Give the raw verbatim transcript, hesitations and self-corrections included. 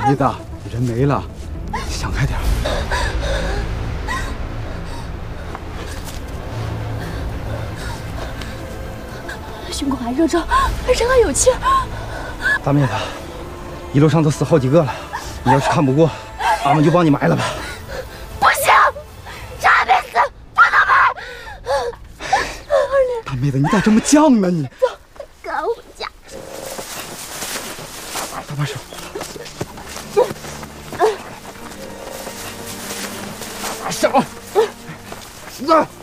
妹子，人没了，想开点。 胸口还热着，人还有气儿。 大妹子，一路上都死好几个了，你要是看不过，俺们就帮你埋了吧。 不行，这还没死，不能埋。 大妹子，你咋这么犟呢你？ 走，赶回家。 搭把手。上，死！